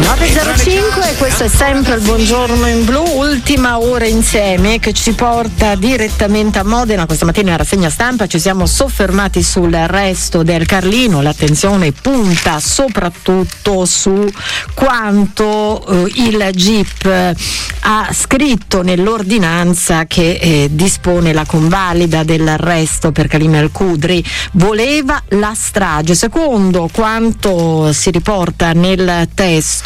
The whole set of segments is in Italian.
9.05, questo è sempre il Buongiorno in Blu, ultima ora insieme che ci porta direttamente a Modena. Questa mattina in rassegna stampa ci siamo soffermati sull'arresto del Carlino, l'attenzione punta soprattutto su quanto il GIP ha scritto nell'ordinanza che dispone la convalida dell'arresto per Khalil al-Qudri. Voleva la strage. Secondo quanto si riporta nel testo,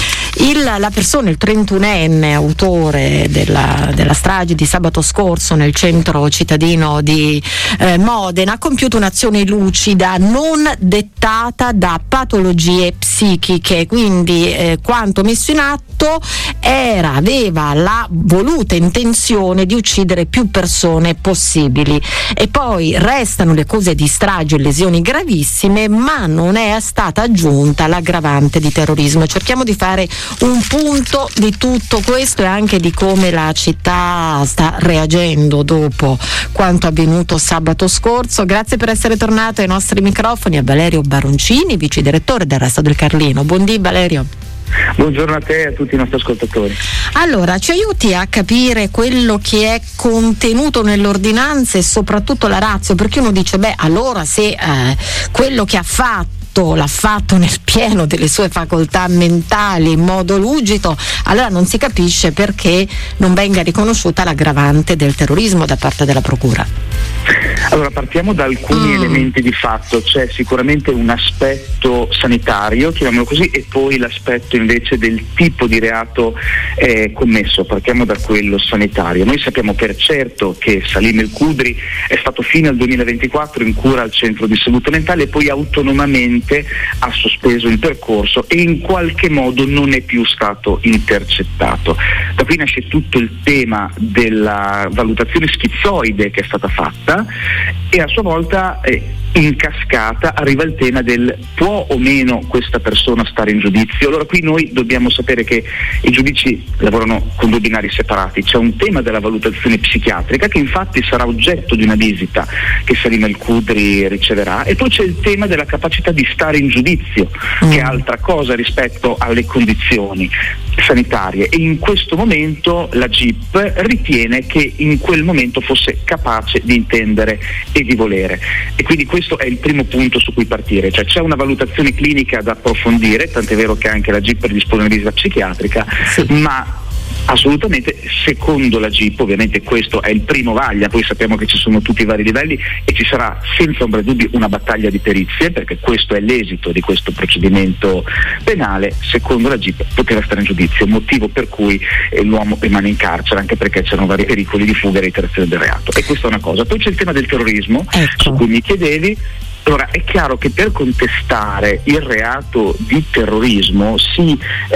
la persona, il 31enne autore della strage di sabato scorso nel centro cittadino di Modena, ha compiuto un'azione lucida, non dettata da patologie psichiche, quindi quanto messo in atto aveva la voluta intenzione di uccidere più persone possibili. E poi restano le cose di strage e lesioni gravissime, ma non è stata aggiunta l'aggravante di terrorismo. Cerchiamo di fare un punto di tutto questo e anche di come la città sta reagendo dopo quanto avvenuto sabato scorso. Grazie per essere tornato ai nostri microfoni a Valerio Baroncini, vice direttore dell'arresto del Carlino. Buondì Valerio. Buongiorno a te e a tutti i nostri ascoltatori. Allora, ci aiuti a capire quello che è contenuto nell'ordinanza e soprattutto la ratio, perché uno dice allora se quello che ha fatto l'ha fatto nel pieno delle sue facoltà mentali in modo lucido, allora non si capisce perché non venga riconosciuta l'aggravante del terrorismo da parte della procura. Allora, partiamo da alcuni elementi di fatto. C'è sicuramente un aspetto sanitario, chiamiamolo così, e poi l'aspetto invece del tipo di reato commesso. Partiamo da quello sanitario. Noi sappiamo per certo che Salim al-Qudri è stato fino al 2024 in cura al centro di salute mentale e poi autonomamente ha sospeso il percorso e in qualche modo non è più stato intercettato. Da qui nasce tutto il tema della valutazione schizoide che è stata fatta e a sua volta in cascata arriva il tema del può o meno questa persona stare in giudizio. Allora qui noi dobbiamo sapere che i giudici lavorano con due binari separati. C'è un tema della valutazione psichiatrica che infatti sarà oggetto di una visita che Salim al-Qudri riceverà, e poi c'è il tema della capacità di stare in giudizio, che è altra cosa rispetto alle condizioni sanitarie, e in questo momento la GIP ritiene che in quel momento fosse capace di intendere e di volere, e quindi questo è il primo punto su cui partire. Cioè c'è una valutazione clinica da approfondire, tant'è vero che anche la GIP predispone una visita psichiatrica, ma assolutamente secondo la GIP, ovviamente questo è il primo vaglia, poi sappiamo che ci sono tutti i vari livelli e ci sarà senza ombra di dubbio una battaglia di perizie, perché questo è l'esito di questo procedimento penale. Secondo la GIP poteva stare in giudizio, motivo per cui l'uomo rimane in carcere, anche perché c'erano vari pericoli di fuga e reiterazione del reato, e questa è una cosa. Poi c'è il tema del terrorismo, su cui mi chiedevi. Allora, è chiaro che per contestare il reato di terrorismo si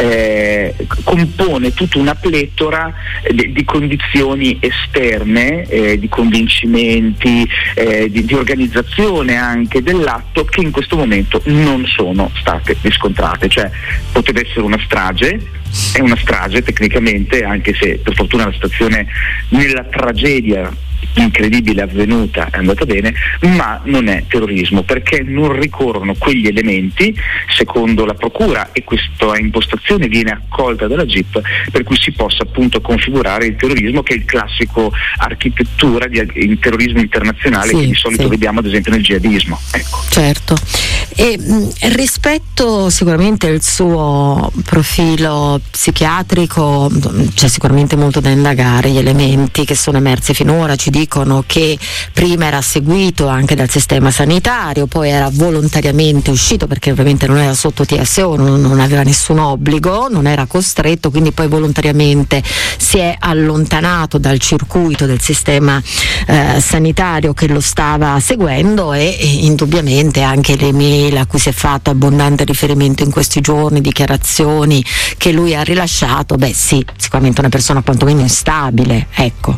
compone tutta una pletora di condizioni esterne, di convincimenti, di organizzazione anche dell'atto, che in questo momento non sono state riscontrate. Cioè poteva essere una strage, è una strage tecnicamente, anche se per fortuna la situazione nella tragedia incredibile avvenuta è andata bene, ma non è terrorismo perché non ricorrono quegli elementi secondo la procura, e questa impostazione viene accolta dalla GIP, per cui si possa appunto configurare il terrorismo, che è il classico architettura di terrorismo internazionale che di solito vediamo ad esempio nel jihadismo. Ecco. Certo. E rispetto sicuramente al suo profilo psichiatrico c'è sicuramente molto da indagare. Gli elementi che sono emersi finora ci dicono che prima era seguito anche dal sistema sanitario, poi era volontariamente uscito perché ovviamente non era sotto TSO, non aveva nessun obbligo, non era costretto, quindi poi volontariamente si è allontanato dal circuito del sistema sanitario che lo stava seguendo, e indubbiamente anche le mail a cui si è fatto abbondante riferimento in questi giorni, dichiarazioni che lui ha rilasciato, sicuramente una persona quantomeno instabile, ecco.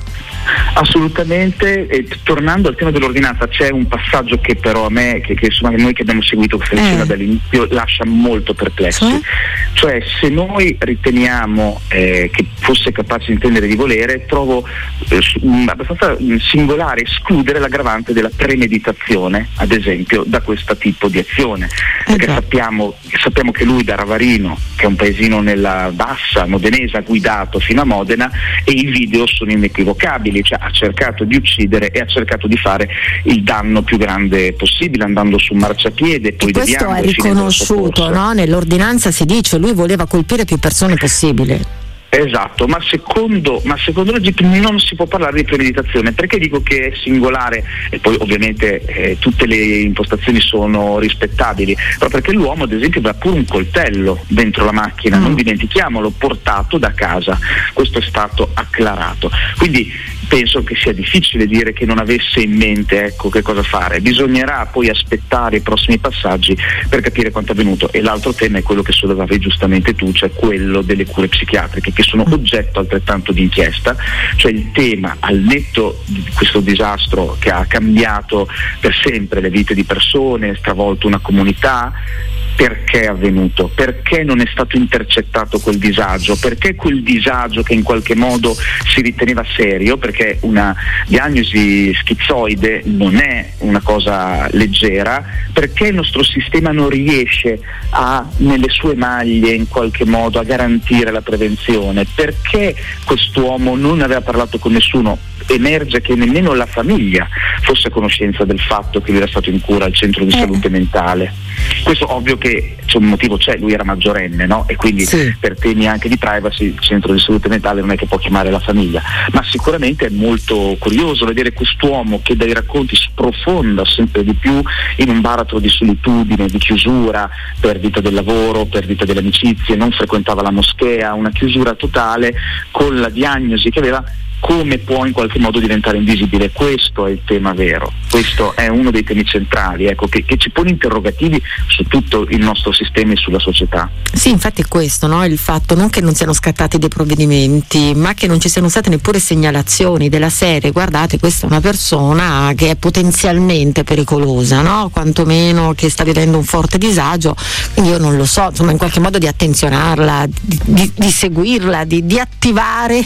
Assolutamente, e tornando al tema dell'ordinanza, c'è un passaggio che però a me, che insomma noi che abbiamo seguito questa vicenda dall'inizio, lascia molto perplessi. Cioè, se noi riteniamo che fosse capace di intendere di volere, trovo abbastanza singolare escludere l'aggravante della premeditazione, ad esempio, da questo tipo di azione, perché sappiamo che lui da Ravarino, che è un paesino nella bassa modenese, ha guidato fino a Modena, e i video sono inequivocabili, cioè ha cercato di uccidere e ha cercato di fare il danno più grande possibile, andando su marciapiede, poi e questo è riconosciuto, no? Nell'ordinanza si dice lui voleva colpire più persone possibile. Esatto, ma secondo la GIP non si può parlare di premeditazione. Perché dico che è singolare? E poi ovviamente tutte le impostazioni sono rispettabili, però perché l'uomo ad esempio aveva pure un coltello dentro la macchina, non dimentichiamolo, portato da casa, questo è stato acclarato, quindi penso che sia difficile dire che non avesse in mente che cosa fare. Bisognerà poi aspettare i prossimi passaggi per capire quanto è avvenuto. E l'altro tema è quello che sollevavi giustamente tu, cioè quello delle cure psichiatriche, che sono oggetto altrettanto di inchiesta, cioè il tema, al netto di questo disastro che ha cambiato per sempre le vite di persone, stravolto una comunità. Perché è avvenuto? Perché non è stato intercettato quel disagio? Perché quel disagio che in qualche modo si riteneva serio, perché una diagnosi schizoide non è una cosa leggera, perché il nostro sistema non riesce nelle sue maglie in qualche modo a garantire la prevenzione, perché quest'uomo non aveva parlato con nessuno. Emerge che nemmeno la famiglia fosse a conoscenza del fatto che lui era stato in cura al centro di salute mentale. Questo ovvio che c'è un motivo, lui era maggiorenne, no? E quindi per temi anche di privacy il centro di salute mentale non è che può chiamare la famiglia, ma sicuramente è molto curioso vedere quest'uomo che dai racconti sprofonda sempre di più in un baratro di solitudine, di chiusura, perdita del lavoro, perdita delle amicizie, non frequentava la moschea, una chiusura totale, con la diagnosi che aveva. Come può in qualche modo diventare invisibile? Questo è il tema vero, questo è uno dei temi centrali, che ci pone interrogativi su tutto il nostro sistema e sulla società. Sì, infatti è questo, no? Il fatto non che non siano scattati dei provvedimenti, ma che non ci siano state neppure segnalazioni della serie: guardate, questa è una persona che è potenzialmente pericolosa, no? Quantomeno che sta vivendo un forte disagio, quindi io non lo so, insomma, in qualche modo di attenzionarla, di seguirla, di attivare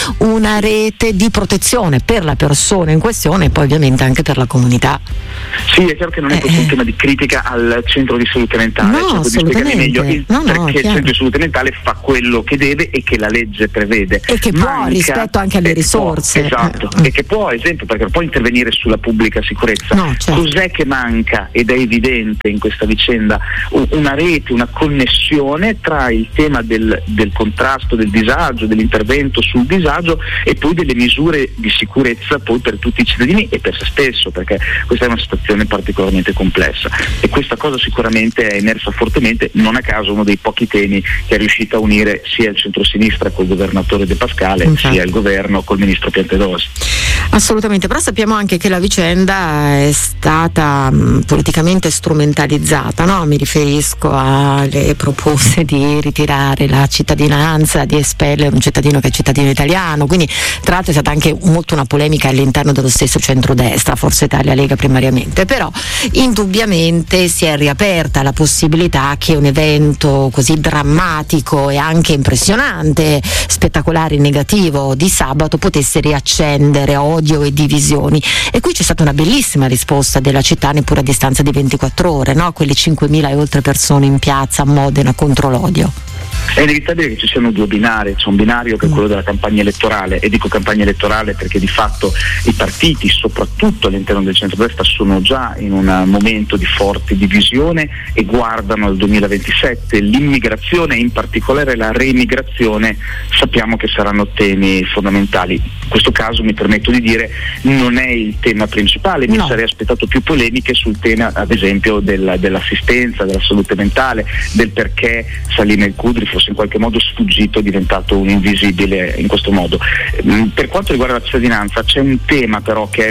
una rete di protezione per la persona in questione e poi ovviamente anche per la comunità. Sì, è chiaro che non è questo un tema di critica al centro di salute mentale, no, cerco di spiegare meglio perché il centro di salute mentale fa quello che deve e che la legge prevede e che può rispetto anche alle risorse. Esatto, e che può, ad esempio, perché può intervenire sulla pubblica sicurezza. Cos'è che manca? Ed è evidente in questa vicenda una rete, una connessione tra il tema del contrasto del disagio, dell'intervento sul disagio e poi delle misure di sicurezza poi per tutti i cittadini e per se stesso, perché questa è una situazione particolarmente complessa e questa cosa sicuramente è emersa fortemente, non a caso uno dei pochi temi che è riuscito a unire sia il centrosinistra col governatore De Pascale sia il governo col ministro Piantedosi. Assolutamente, però sappiamo anche che la vicenda è stata politicamente strumentalizzata, no? Mi riferisco alle proposte di ritirare la cittadinanza, di espellere un cittadino che è cittadino italiano, quindi tra l'altro è stata anche molto una polemica all'interno dello stesso centrodestra, Forza Italia, Lega primariamente, però indubbiamente si è riaperta la possibilità che un evento così drammatico e anche impressionante, spettacolare e negativo di sabato potesse riaccendere odio e divisioni, e qui c'è stata una bellissima risposta della città neppure a distanza di 24 ore, no? Quelle 5.000 e oltre persone in piazza a Modena contro l'odio. È inevitabile che ci siano due binari, c'è un binario che è quello della campagna elettorale, e dico campagna elettorale perché di fatto i partiti, soprattutto all'interno del centrodestra, sono già in un momento di forte divisione e guardano al 2027. L'immigrazione, in particolare la reimigrazione, sappiamo che saranno temi fondamentali. In questo caso mi permetto di dire non è il tema principale, mi sarei aspettato più polemiche sul tema ad esempio dell'assistenza, della salute mentale, del perché Salim El Khudri fosse in qualche modo sfuggito, diventato un invisibile in questo modo. Per quanto riguarda la cittadinanza c'è un tema però che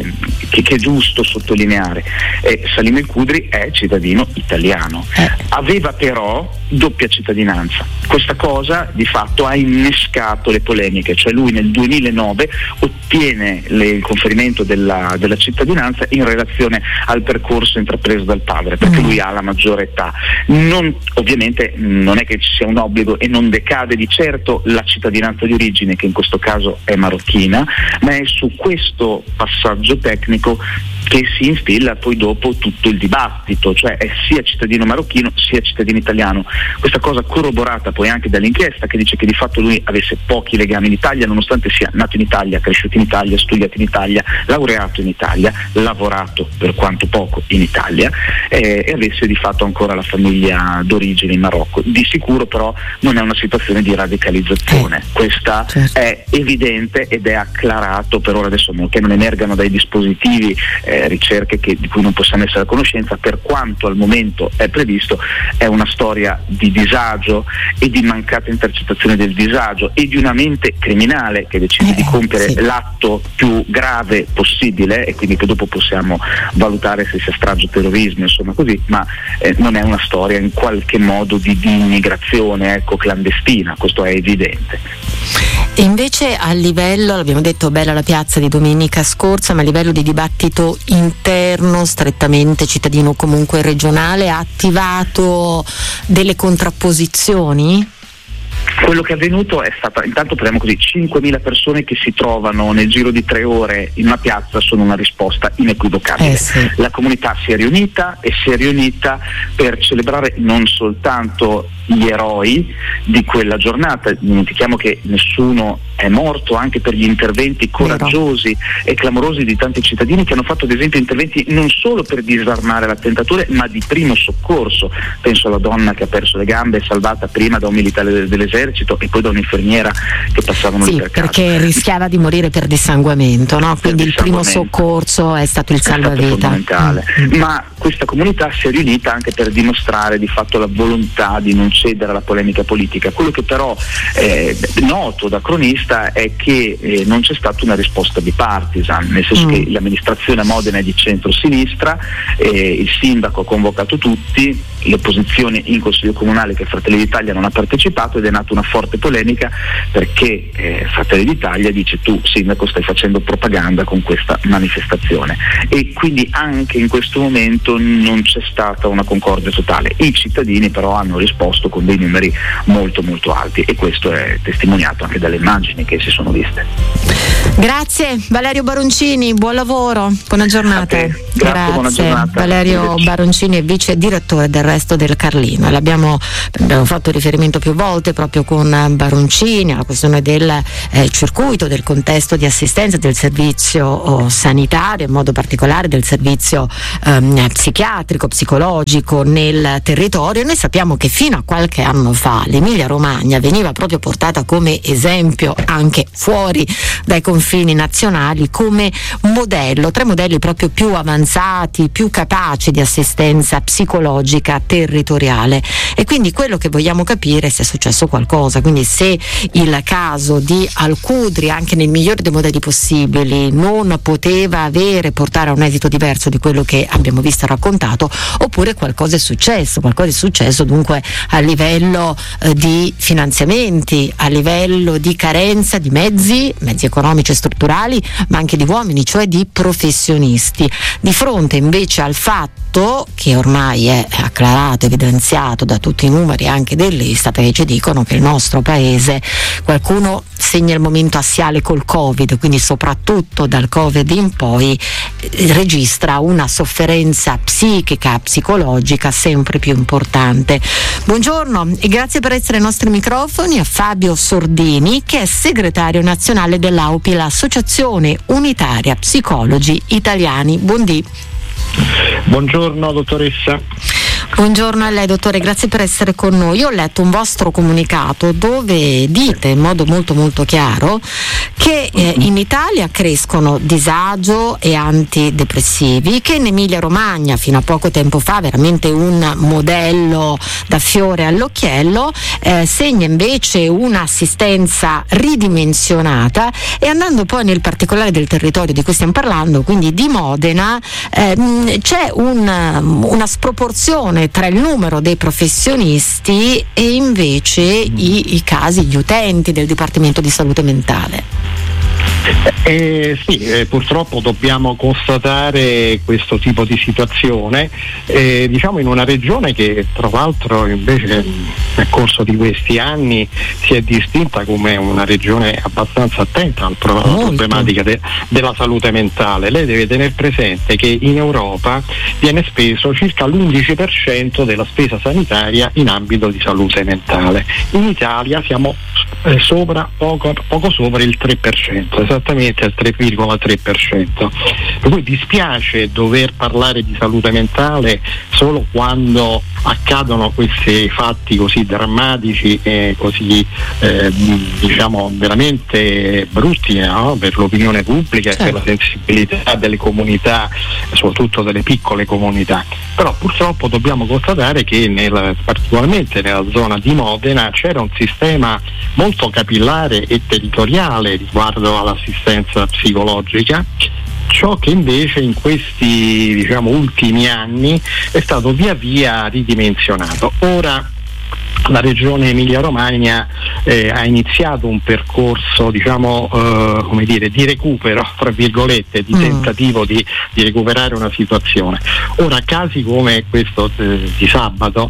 è giusto sottolineare. Salim El Khudri è cittadino italiano, aveva però doppia cittadinanza. Questa cosa di fatto ha innescato le polemiche, cioè lui nel 2009 ottiene il conferimento della cittadinanza in relazione al percorso intrapreso dal padre, perché lui ha la maggiore età. Ovviamente non è che ci sia un obbligo e non decade di certo la cittadinanza di origine, che in questo caso è marocchina, ma è su questo passaggio tecnico che si instilla poi dopo tutto il dibattito, cioè è sia cittadino marocchino sia cittadino italiano. Questa cosa corroborata poi anche dall'inchiesta, che dice che di fatto lui avesse pochi legami in Italia, nonostante sia nato in Italia, cresciuto in Italia, studiato in Italia, laureato in Italia, lavorato per quanto poco in Italia, e avesse di fatto ancora la famiglia d'origine in Marocco. Di sicuro però non è una situazione di radicalizzazione, questa è evidente ed è acclarato per ora, adesso che non emergano dai dispositivi ricerche di cui non possiamo essere a conoscenza. Per quanto al momento è previsto, è una storia di disagio e di mancata intercettazione del disagio e di una mente criminale che decide di compiere l'atto più grave possibile, e quindi che dopo possiamo valutare se sia strage o terrorismo, insomma così, ma non è una storia in qualche modo di immigrazione clandestina, questo è evidente. E invece a livello, l'abbiamo detto, bella la piazza di domenica scorsa, ma a livello di dibattito interno, strettamente cittadino, comunque regionale, ha attivato delle contrapposizioni? Quello che è avvenuto è stato, intanto parliamo così, 5.000 persone che si trovano nel giro di 3 ore in una piazza sono una risposta inequivocabile. La comunità si è riunita per celebrare non soltanto gli eroi di quella giornata. Dimentichiamo che nessuno è morto, anche per gli interventi coraggiosi e clamorosi di tanti cittadini che hanno fatto ad esempio interventi non solo per disarmare l'attentatore, ma di primo soccorso. Penso alla donna che ha perso le gambe, salvata prima da un militare dell'esercito e poi da un'infermiera che passavano lì per caso. Perché rischiava di morire per dissanguamento, no? Quindi il primo soccorso è stato il salvavita. Fondamentale. Ma questa comunità si è riunita anche per dimostrare di fatto la volontà di non cedere alla polemica politica. Quello che però è noto da cronista è che non c'è stata una risposta bipartisan, nel senso che l'amministrazione a Modena è di centro-sinistra, il sindaco ha convocato tutti, l'opposizione in Consiglio Comunale, che Fratelli d'Italia non ha partecipato, ed è nata una forte polemica perché Fratelli d'Italia dice: tu sindaco stai facendo propaganda con questa manifestazione, e quindi anche in questo momento non c'è stata una concordia totale. I cittadini però hanno risposto con dei numeri molto molto alti, e questo è testimoniato anche dalle immagini che si sono viste. Grazie Valerio Baroncini, buon lavoro, buona giornata. Grazie, buona giornata. Valerio Baroncini è vice direttore del Resto del Carlino. Abbiamo fatto riferimento più volte proprio con Baroncini alla questione del circuito, del contesto di assistenza del servizio sanitario, in modo particolare del servizio psichiatrico, psicologico nel territorio. Noi sappiamo che fino a qualche anno fa l'Emilia Romagna veniva proprio portata come esempio anche fuori dai confini nazionali, come modello, 3 modelli proprio più avanzati, più capaci di assistenza psicologica territoriale. E quindi quello che vogliamo capire è se è successo qualcosa, quindi se il caso di Alcudri, anche nel migliore dei modelli possibili, non poteva portare a un esito diverso di quello che abbiamo visto e raccontato, oppure qualcosa è successo dunque a livello di finanziamenti, a livello di carenza di mezzi economici e strutturali, ma anche di uomini, cioè di professionisti, di fronte invece al fatto che ormai è acclarato, evidenziato da tutti i numeri anche dell'Istat, che ci dicono che il nostro paese, qualcuno segna il momento assiale col Covid, quindi soprattutto dal Covid in poi registra una sofferenza psichica, psicologica sempre più importante. Buongiorno e grazie per essere ai nostri microfoni a Fabio Sordini, che è segretario nazionale dell'AUPI, l'Associazione Unitaria Psicologi Italiani. Buongiorno dottoressa. Buongiorno a lei dottore, grazie per essere con noi. Io ho letto un vostro comunicato dove dite in modo molto molto chiaro che in Italia crescono disagio e antidepressivi, che in Emilia Romagna fino a poco tempo fa, veramente un modello da fiore all'occhiello, segna invece un'assistenza ridimensionata, e andando poi nel particolare del territorio di cui stiamo parlando, quindi di Modena, c'è una sproporzione riduzione tra il numero dei professionisti e invece i casi, gli utenti del Dipartimento di Salute Mentale. Purtroppo dobbiamo constatare questo tipo di situazione, diciamo in una regione che tra l'altro invece nel corso di questi anni si è distinta come una regione abbastanza attenta alla problematica della salute mentale. Lei deve tenere presente che in Europa viene speso circa l'11% della spesa sanitaria in ambito di salute mentale. In Italia siamo poco sopra il 3%, esattamente il 3,3%. Per cui dispiace dover parlare di salute mentale solo quando accadono questi fatti così drammatici e così diciamo veramente brutti, no? Per l'opinione pubblica e per la sensibilità delle comunità, soprattutto delle piccole comunità. Però purtroppo dobbiamo constatare che particolarmente nella zona di Modena c'era un sistema molto capillare e territoriale riguardo all'assistenza psicologica, ciò che invece in questi ultimi anni è stato via via ridimensionato. Ora la regione Emilia-Romagna ha iniziato un percorso di recupero, tra virgolette, di tentativo di recuperare una situazione. Ora casi come questo di sabato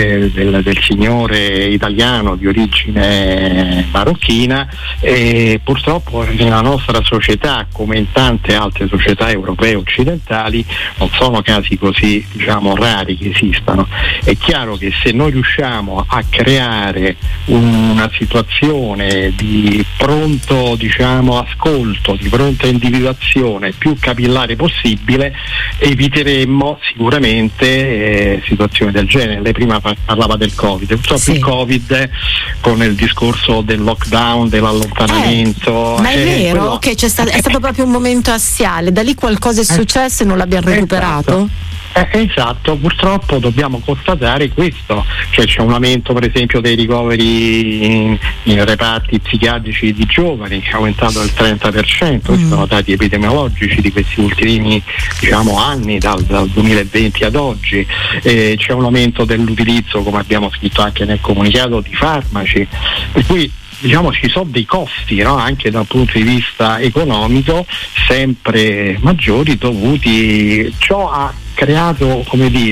del signore italiano di origine marocchina, purtroppo nella nostra società, come in tante altre società europee occidentali, non sono casi così rari che esistano. È chiaro che se noi riusciamo a creare una situazione di pronto ascolto, di pronta individuazione più capillare possibile, eviteremmo sicuramente situazioni del genere. Lei prima parlava del Covid, purtroppo il Covid con il discorso del lockdown, dell'allontanamento, ma è vero che è stato proprio un momento assiale, da lì qualcosa è successo e non l'abbiamo recuperato? Esatto, purtroppo dobbiamo constatare questo, cioè c'è un aumento per esempio dei ricoveri in reparti psichiatrici di giovani, che è aumentato del 30%, ci sono dati epidemiologici di questi ultimi anni, dal 2020 ad oggi, c'è un aumento dell'utilizzo, come abbiamo scritto anche nel comunicato, di farmaci, per cui ci sono dei costi, no? Anche dal punto di vista economico sempre maggiori dovuti. Ciò ha creato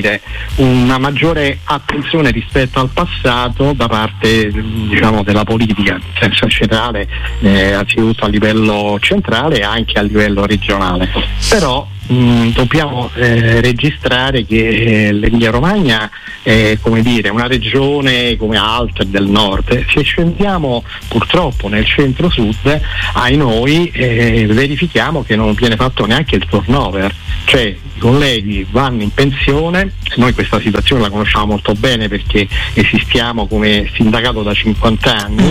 una maggiore attenzione rispetto al passato da parte della politica in senso generale, anzitutto a livello centrale e anche a livello regionale. Però dobbiamo registrare che l'Emilia Romagna è una regione come altre del nord. Se scendiamo purtroppo nel centro-sud, ai noi verifichiamo che non viene fatto neanche il turnover, cioè i colleghi vanno in pensione. Noi questa situazione la conosciamo molto bene perché esistiamo come sindacato da 50 anni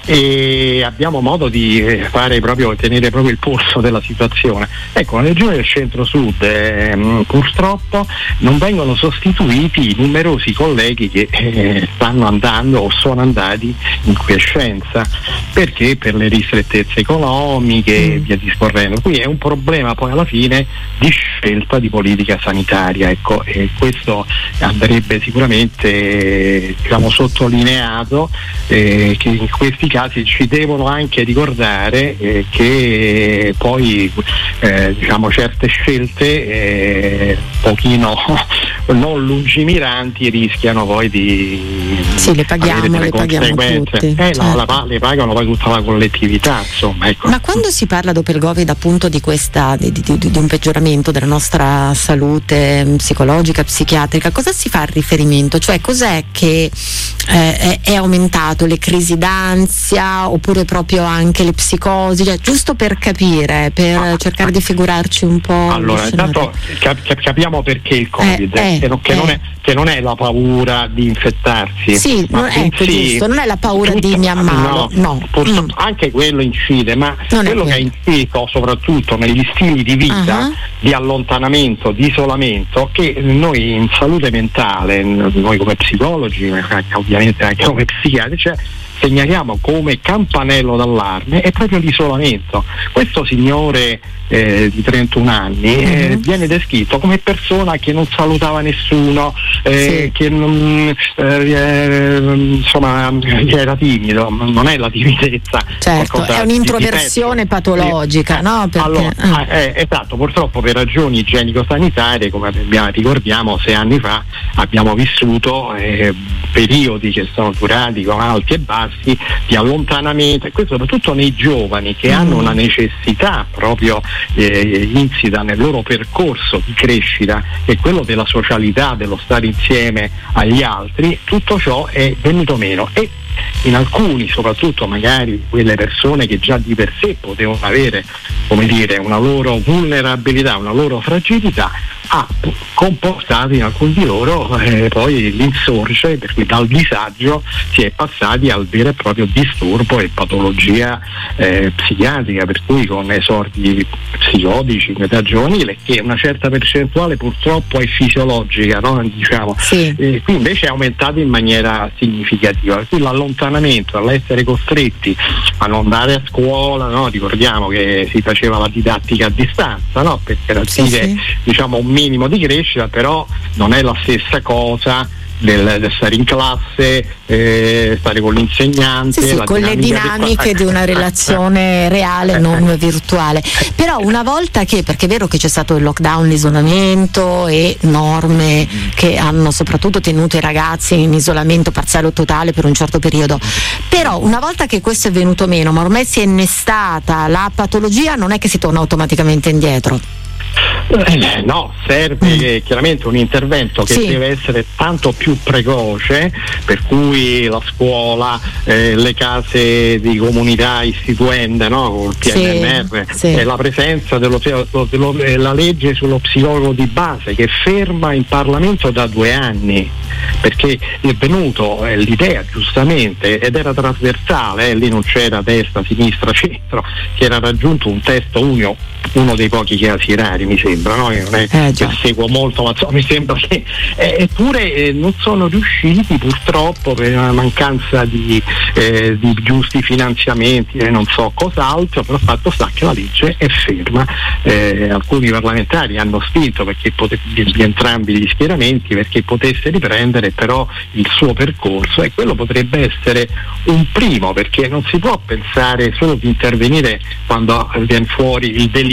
e abbiamo modo di tenere proprio il polso della situazione. Ecco, la regione del centro-sud purtroppo non vengono sostituiti i numerosi colleghi che stanno andando o sono andati in quiescenza, perché per le ristrettezze economiche e via discorrendo. Qui è un problema poi alla fine di scelta di politica sanitaria, ecco, e questo andrebbe sicuramente sottolineato, che in questi casi ci devono anche ricordare che poi certe scelte pochino non lungimiranti rischiano poi di le paghiamo tutti, le pagano poi tutta la collettività, insomma, ecco. Ma quando si parla dopo il Covid appunto di un peggioramento della nostra salute psicologica, psichiatrica, cosa si fa riferimento? Cioè cos'è che è aumentato? Le crisi d'ansia oppure proprio anche le psicosi? Cioè, giusto per capire, per cercare di figurarci un po'. Allora, intanto capiamo perché il Covid, che non è la paura di infettarsi. Sì, non è la paura di mi ammalo. No. Anche quello incide, ma quello che ha inciso soprattutto negli stili di vita, di allontanamento, di isolamento, che noi in salute mentale, noi come psicologi, ovviamente anche come psichiatri, segnaliamo come campanello d'allarme è proprio l'isolamento. Questo signore di 31 anni viene descritto come persona che non salutava nessuno, che non, insomma, era timido. Non è la timidezza, certo, è un'introversione patologica, no? Perché, allora, esatto, purtroppo per ragioni igienico-sanitarie, come ricordiamo 6 anni fa abbiamo vissuto periodi che sono durati con alti e bassi di allontanamento, e questo soprattutto nei giovani che hanno una necessità proprio insita nel loro percorso di crescita, che è quello della socialità, dello stare insieme agli altri. Tutto ciò è venuto meno, e in alcuni, soprattutto magari quelle persone che già di per sé potevano avere, come dire, una loro vulnerabilità, una loro fragilità, ha comportato in alcuni di loro poi l'insorgere, per cui dal disagio si è passati al vero e proprio disturbo e patologia psichiatrica, per cui con esordi psicotici in età giovanile, che una certa percentuale purtroppo è fisiologica, no? Diciamo. Sì. Qui invece è aumentato in maniera significativa, qui l'allontanamento, all'essere costretti a non andare a scuola, no? Ricordiamo che si faceva la didattica a distanza, no? Per garantire diciamo un minimo di crescita, però non è la stessa cosa del stare in classe, stare con l'insegnante, con le dinamiche di una relazione reale, non virtuale. Però una volta perché è vero che c'è stato il lockdown, l'isolamento e norme che hanno soprattutto tenuto i ragazzi in isolamento parziale o totale per un certo periodo, però una volta che questo è venuto meno, ma ormai si è innestata la patologia, non è che si torna automaticamente indietro. No, serve chiaramente un intervento che deve essere tanto più precoce, per cui la scuola, le case di comunità istituende, no, col PNR, e la presenza della legge sullo psicologo di base, che è ferma in Parlamento da 2 anni, perché è venuto l'idea, giustamente, ed era trasversale, lì non c'era destra, sinistra, centro, che era raggiunto un testo unico, uno dei pochi casi rari, mi sembra, no? Non è che seguo molto, ma mi sembra che eppure non sono riusciti, purtroppo, per una mancanza di giusti finanziamenti e non so cos'altro, però fatto sta che la legge è ferma. Alcuni parlamentari hanno spinto perché di entrambi gli schieramenti, perché potesse riprendere però il suo percorso, e quello potrebbe essere un primo, perché non si può pensare solo di intervenire quando viene fuori il delirio,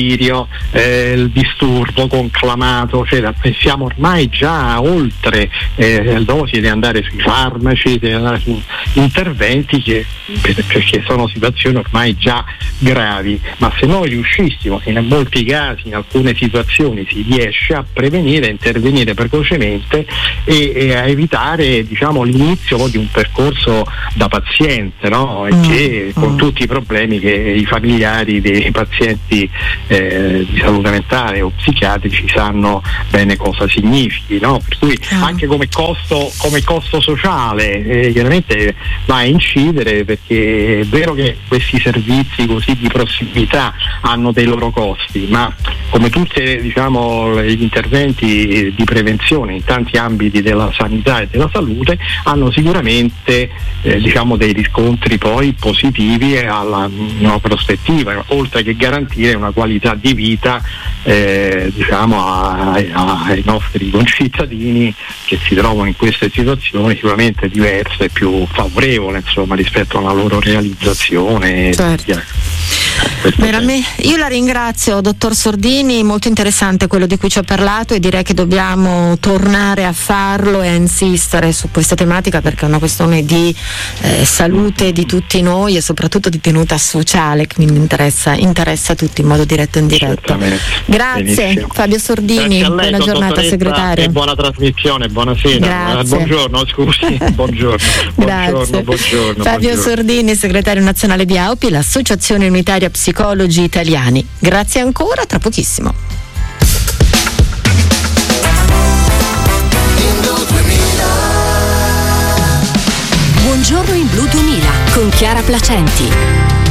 il disturbo conclamato, cioè siamo ormai già oltre dosi di andare sui farmaci, di andare su interventi perché sono situazioni ormai già gravi. Ma se noi riuscissimo, in molti casi, in alcune situazioni si riesce a prevenire, a intervenire precocemente e a evitare, diciamo, l'inizio di un percorso da paziente, no? E che con tutti i problemi che i familiari dei pazienti di salute mentale o psichiatrici sanno bene cosa significhi, no? Per cui anche come costo sociale chiaramente va a incidere, perché è vero che questi servizi così di prossimità hanno dei loro costi, ma come tutti, diciamo, gli interventi di prevenzione in tanti ambiti della sanità e della salute hanno sicuramente diciamo dei riscontri poi positivi alla prospettiva, oltre che garantire una qualità di vita diciamo ai nostri concittadini che si trovano in queste situazioni sicuramente diverse e più favorevole, insomma, rispetto alla loro realizzazione. Io la ringrazio, dottor Sordini, molto interessante quello di cui ci ha parlato, e direi che dobbiamo tornare a farlo e a insistere su questa tematica, perché è una questione di salute di tutti noi e soprattutto di tenuta sociale, che quindi interessa tutti in modo diretto e indiretto. Grazie. Benissimo. Fabio Sordini, buona giornata segretario. E buona trasmissione, buonasera. Buongiorno, scusi. Buongiorno. Fabio Sordini, segretario nazionale di AOPI, l'Associazione Unitaria Psicologi Italiani. Grazie ancora, tra pochissimo. Buongiorno in Blu 2000 con Chiara Placenti.